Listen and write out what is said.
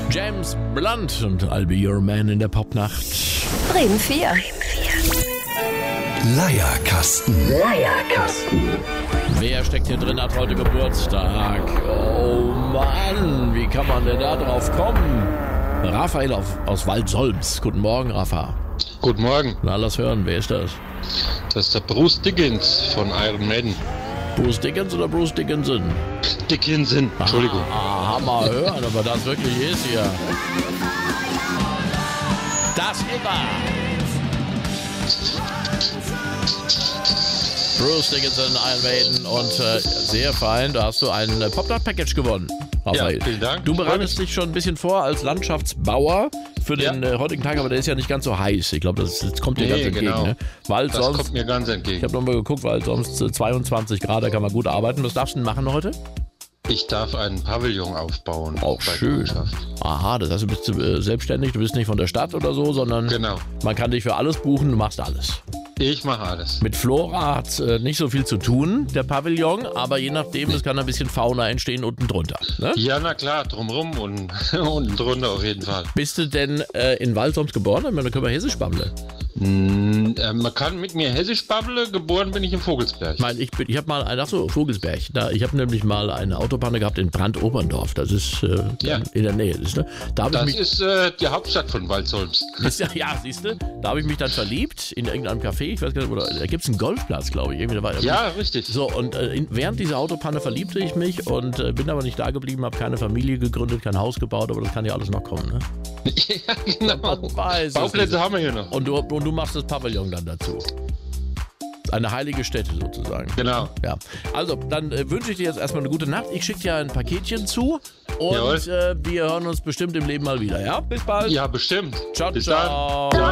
James Blunt und I'll Be Your Man in der Popnacht. Bremen 4. Leierkasten. Wer steckt hier drin, hat heute Geburtstag? Oh Mann, wie kann man denn da drauf kommen? Raphael aus Waldsolms. Guten Morgen, Rafa. Guten Morgen, Na, lass hören, wer ist das? das ist der Bruce Dickinson von Iron Maiden. Bruce Dickens oder Bruce Dickinson? Dickinson, Entschuldigung. Hammer hören, aber das wirklich ist hier. Das immer. Bruce Dickinson, Iron Maiden und sehr fein, da hast du ein Popnacht-Package gewonnen. Raphael. Ja, vielen Dank. Du bereitest dich schon ein bisschen vor als Landschaftsbauer für den Ja. heutigen Tag, aber der ist ja nicht ganz so heiß. Ich glaube, das kommt dir ganz entgegen. genau. Ne? Weil Das sonst, kommt mir ganz ich entgegen. habe nochmal geguckt, weil sonst 22 Grad, da kann man gut arbeiten. Was darfst du denn machen heute? Ich darf einen Pavillon aufbauen. Auch bei der schön. Mannschaft. Aha, das heißt, du bist selbstständig, du bist nicht von der Stadt oder so, sondern Genau. man kann dich für alles buchen, du machst alles. Ich mache alles. Mit Flora hat nicht so viel zu tun, der Pavillon, aber je nachdem, es kann ein bisschen Fauna entstehen unten drunter. Ne? Ja, na klar, drumrum und unten drunter auf jeden Fall. Bist du denn in Waldsolms geboren? Ich meine, da können wir Hessisch babbeln. Man kann mit mir hessisch babbeln, geboren bin ich in Vogelsberg. Ich meine, ich habe mal, Vogelsberg, ich habe nämlich mal eine Autopanne gehabt in Brandoberndorf, das ist Ja. in der Nähe. Ne? Da habe ich Das mich, ist die Hauptstadt von Waldsolms. ja, siehst du, da habe ich mich dann verliebt in irgendeinem Café, ich weiß gar nicht, oder da gibt es einen Golfplatz, glaube ich. Irgendwie, da war, Ja, richtig. So, und während dieser Autopanne verliebte ich mich und bin aber nicht da geblieben, habe keine Familie gegründet, kein Haus gebaut, aber das kann ja alles noch kommen, ne? Ja, genau. Man weiß es Bauplätze nicht. haben wir hier noch. Und du machst das Pavillon dann dazu. Eine heilige Stätte sozusagen. Genau. Ja. Also, dann wünsche ich dir jetzt erstmal eine gute Nacht. Ich schicke dir ein Paketchen zu und Jawohl. wir hören uns bestimmt im Leben mal wieder, ja? Bis bald. Ja, bestimmt. Ciao, Bis ciao. dann.